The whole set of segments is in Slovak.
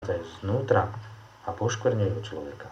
vychádzajú znútra a poškvrňujú človeka.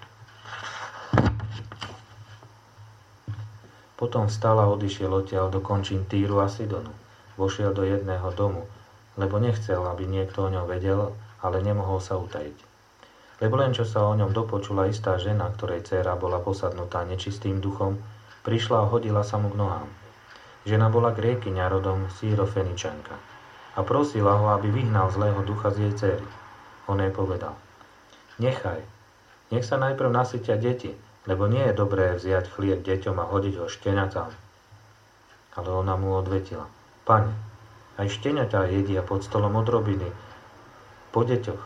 Potom vstal a odišiel odtiaľ do končín Týru a Sidonu. Vošiel do jedného domu, lebo nechcel, aby niekto o ňom vedel, ale nemohol sa utajiť. Lebo len čo sa o ňom dopočula istá žena, ktorej dcéra bola posadnutá nečistým duchom, prišla a hodila sa mu k nohám. Žena bola Grékyňa rodom Sýrofeničanka a prosila ho, aby vyhnal zlého ducha z jej dcéry. On jej povedal: Nechaj, nech sa najprv nasytia deti, lebo nie je dobré vziať chlieb deťom a hodiť ho šteniatám. Ale ona mu odvetila: Pane, aj šteniatá jedia pod stolom odrobiny po deťoch.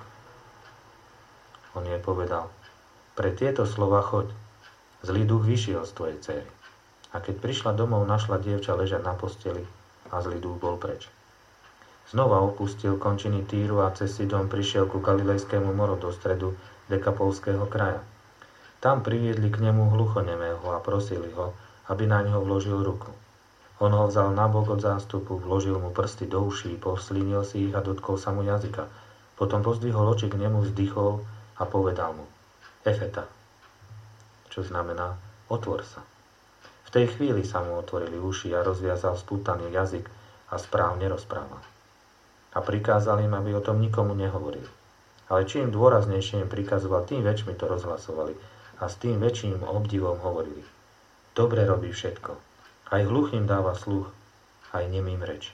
On jej povedal: Pre tieto slova choď, zlý duch vyšiel z tvojej dcéry. A keď prišla domov, našla dievča ležať na posteli a zlý duch bol preč. Znova opustil končiny Týru a cez Sidon prišiel ku Galilejskému moru do stredu Dekapolského kraja. Tam priviedli k nemu hluchonemého a prosili ho, aby na ňo vložil ruku. On ho vzal nabok od zástupu, vložil mu prsty do uší, povslínil si ich a dotkol sa mu jazyka. Potom pozdvihol oči k nemu, vzdychol a povedal mu: Efeta, čo znamená otvor sa. V tej chvíli sa mu otvorili uši a rozviazal spútaný jazyk a správne rozprával. A prikázal im, aby o tom nikomu nehovorili. Ale čím dôraznejšie im prikazoval, tým väčšmi to rozhlasovali a s tým väčším obdivom hovorili: Dobre robí všetko. Aj hluchým dáva sluch, aj nemým reč.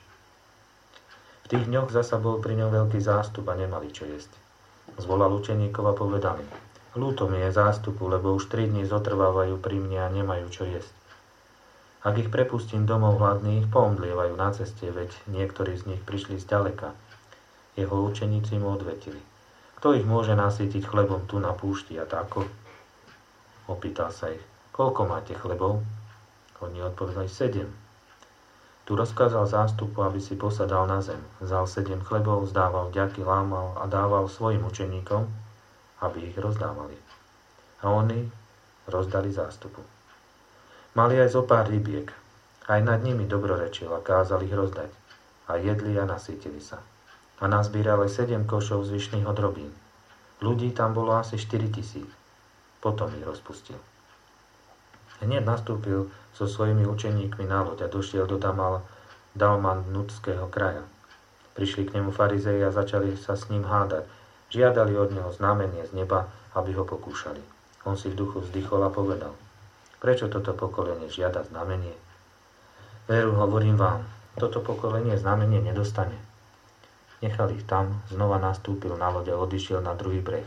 V tých dňoch zasa bol pri ňom veľký zástup a nemali čo jesť. Zvolal učeníkov a povedal im: Ľúto mi je zástupu, lebo už 3 dní zotrvávajú pri mne a nemajú čo jesť. Ak ich prepustím domov hladných, poomdlievajú na ceste, veď niektorí z nich prišli zďaleka. Jeho učeníci mu odvetili: Kto ich môže nasýtiť chlebom tu na púšti a tako? Opýtal sa ich: Koľko máte chlebov? Oni odpovedali: 7. Tu rozkázal zástupu, aby si posadal na zem. Vzal 7 chlebov, vzdával vďaky, lámal a dával svojim učeníkom, aby ich rozdávali. A oni rozdali zástupu. Mali aj zo pár rybiek. Aj nad nimi dobrorečil a kázal ich rozdať. A jedli a nasýtili sa. A nazbírali 7 košov zvyšných odrobín. Ľudí tam bolo asi 4 000. Potom ich rozpustil. Hneď nastúpil so svojimi učeníkmi na loď a došiel do Dalmanutského kraja. Prišli k nemu farizei a začali sa s ním hádať. Žiadali od neho znamenie z neba, aby ho pokúšali. On si v duchu vzdychol a povedal: Prečo toto pokolenie žiada znamenie? Veru, hovorím vám, toto pokolenie znamenie nedostane. Nechal ich tam, znova nastúpil na loď a odišiel na druhý breh.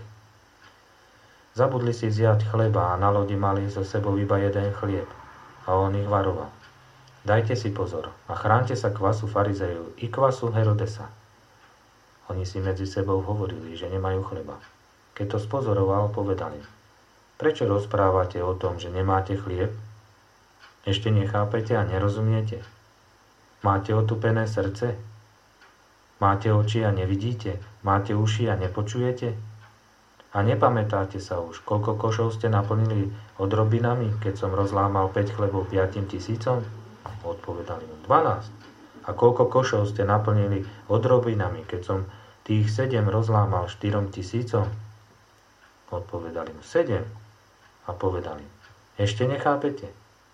Zabudli si vziať chleba a na lodi mali so sebou iba jeden chlieb. A on ich varoval: Dajte si pozor a chránte sa kvasu farizejov i kvasu Herodesa. Oni si medzi sebou hovorili, že nemajú chleba. Keď to spozoroval, povedali: Prečo rozprávate o tom, že nemáte chlieb? Ešte nechápete a nerozumiete? Máte otupené srdce? Máte oči a nevidíte? Máte uši a nepočujete? A nepamätáte sa už, koľko košov ste naplnili odrobinami, keď som rozlámal 5 chlebov 5 000? Odpovedali mu: 12. A koľko košov ste naplnili odrobinami, keď som tých 7 rozlámal 4 000? Odpovedali mu: 7. A povedali: Ešte nechápete?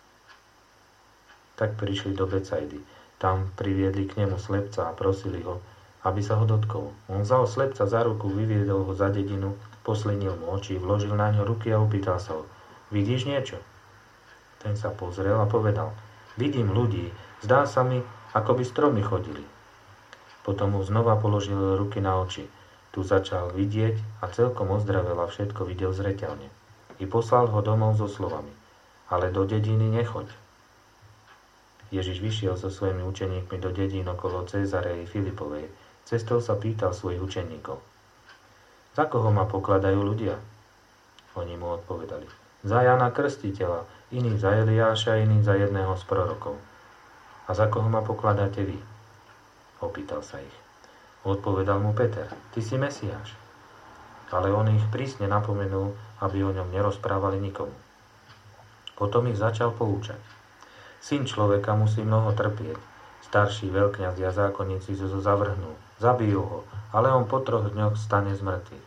Tak prišli do Becajdy. Tam priviedli k nemu slepca a prosili ho, aby sa ho dotkol. On vzal slepca za ruku, vyviedol ho za dedinu, poslinil mu oči, vložil na ňo ruky a opýtal sa ho: Vidíš niečo? Ten sa pozrel a povedal: Vidím ľudí, zdá sa mi, ako by stromy chodili. Potom mu znova položil ruky na oči. Tu začal vidieť a celkom ozdravel a všetko videl zreteľne. I poslal ho domov so slovami: Ale do dediny nechoď. Ježiš vyšiel so svojimi učeníkmi do dedín okolo Cézarei Filipovej. Cestou sa pýtal svojich učeníkov: Za koho ma pokladajú ľudia? Oni mu odpovedali: Za Jána Krstiteľa, iní za Eliáša, iní za jedného z prorokov. A za koho ma pokladáte vy? Opýtal sa ich. Odpovedal mu Peter: Ty si Mesiáš. Ale on ich prísne napomenul, aby o ňom nerozprávali nikomu. Potom ich začal poučať: Syn človeka musí mnoho trpieť. Starší veľkňaz a zákonníci zo zavrhnú, zabijú ho, ale on po 3 dňoch stane z mŕtvych.